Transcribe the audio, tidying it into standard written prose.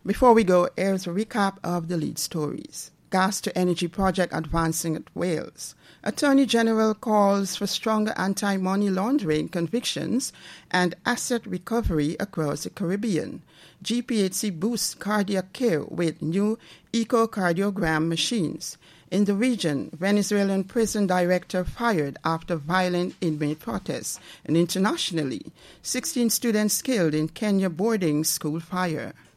Before we go, here's a recap of the lead stories. Gas to energy project advancing at Wales. Attorney General calls for stronger anti-money laundering convictions and asset recovery across the Caribbean. GPHC boosts cardiac care with new echocardiogram machines. In the region, Venezuelan prison director fired after violent inmate protests. And internationally, 16 students killed in Kenya boarding school fire.